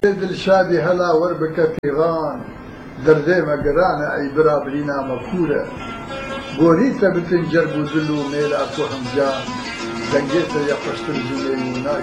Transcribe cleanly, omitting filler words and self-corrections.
دلشادی هەلا وەربکە پیغان دەردێمە گەرانە ئەی برابری نامەکوورە بۆ هیچە بتن جەرگ و دل و مێلا تو هەمجان دەنگێتە یەخەشتر زولێ و نای